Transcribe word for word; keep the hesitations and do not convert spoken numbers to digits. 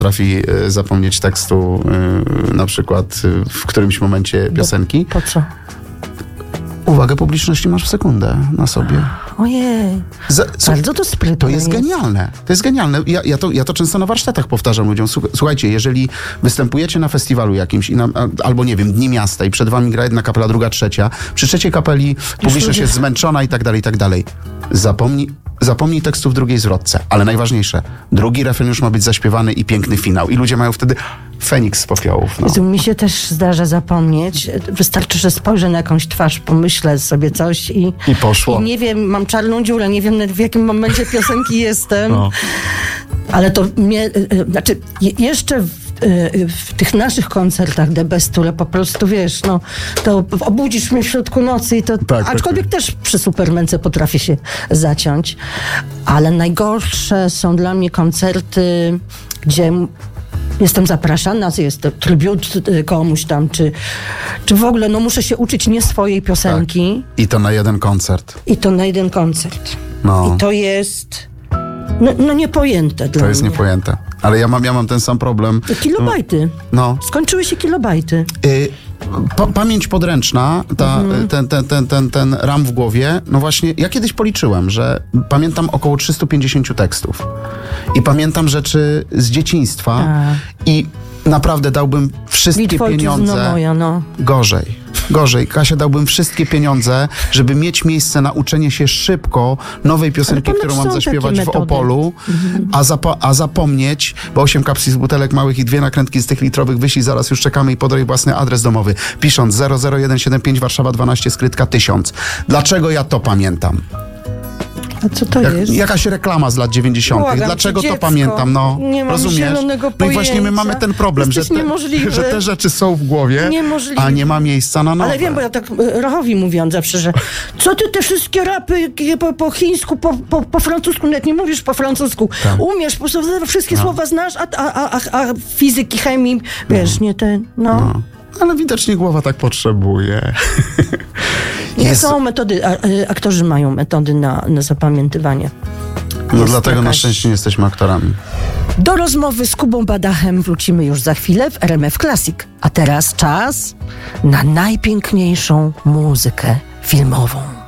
potrafi y, zapomnieć tekstu y, na przykład y, w którymś momencie piosenki. Po co? Uwagę publiczności masz w sekundę na sobie. Ojej, Za, co, bardzo to sprytne to jest jest. genialne. To jest genialne. Ja, ja, to, ja to często na warsztatach powtarzam ludziom. Słuchajcie, jeżeli występujecie na festiwalu jakimś i na, albo nie wiem, Dni Miasta i przed wami gra jedna kapela, druga, trzecia, przy trzeciej kapeli publiczność ludzie- jest zmęczona i tak dalej, i tak dalej. Zapomnij, zapomnij tekstu w drugiej zwrotce. Ale najważniejsze, drugi refren już ma być zaśpiewany i piękny finał. I ludzie mają wtedy Feniks z popiołów. No. Jezu, mi się też zdarza zapomnieć. Wystarczy, że spojrzę na jakąś twarz, pomyślę sobie coś i... I poszło. I nie wiem, mam czarną dziurę, nie wiem w jakim momencie piosenki jestem. No. Ale to mnie... y, y, Znaczy, je- jeszcze w, y, w tych naszych koncertach The Best, które po prostu, wiesz, no, to obudzisz mnie w środku nocy i to... tak, aczkolwiek tak. też przy Supermence potrafię się zaciąć. Ale najgorsze są dla mnie koncerty, gdzie... Jestem zapraszana, jest trybut y, komuś tam, czy, czy w ogóle no muszę się uczyć nie swojej piosenki I to na jeden koncert. i to na jeden koncert. No. I to jest no, no niepojęte dla To jest mnie. niepojęte. Ale ja mam, ja mam ten sam problem. Kilobajty. No. Skończyły się kilobajty. Y, pa, pamięć podręczna, ta, Mhm. ten, ten, ten, ten, ten ram w głowie, no właśnie, ja kiedyś policzyłem, że pamiętam około trzysta pięćdziesiąt tekstów. I pamiętam rzeczy z dzieciństwa A. i naprawdę dałbym wszystkie Bitwa ojczyzno pieniądze. moja, no. Gorzej. Gorzej. Kasia, dałbym wszystkie pieniądze, żeby mieć miejsce na uczenie się szybko nowej piosenki, Ale którą ponoć mam są zaśpiewać takie w metody. Opolu, a, zapo- a zapomnieć, bo osiem kapsli z butelek małych i dwie nakrętki z tych litrowych wyślij, zaraz już czekamy i podaj własny adres domowy. Pisząc zero zero jeden siedem pięć Warszawa dwanaście skrytka tysiąc. Dlaczego ja to pamiętam? A co to Jak, jest? jakaś reklama z lat dziewięćdziesiątych. Błagam Dlaczego cię, to dziecko. pamiętam? No, Nie mam rozumiesz? zielonego No i właśnie my pojęcia. mamy ten problem, że Jesteś te, niemożliwy. że te rzeczy są w głowie, Niemożliwe. a nie ma miejsca na nowe. Ale wiem, bo ja tak e, Rachowi mówiłam zawsze, że co ty te wszystkie rapy e, po, po chińsku, po, po, po francusku, nawet nie mówisz po francusku, Tak. umiesz, po prostu wszystkie No. słowa znasz, a, a, a, a fizyki, chemii, wiesz, nie ten, no. No. Ale widocznie głowa tak potrzebuje. Nie Jezu. są metody, a, e, aktorzy mają metody na, na zapamiętywanie. No Jest dlatego na jakaś- szczęście nie jesteśmy aktorami. Do rozmowy z Kubą Badachem wrócimy już za chwilę w R M F Classic. A teraz czas na najpiękniejszą muzykę filmową.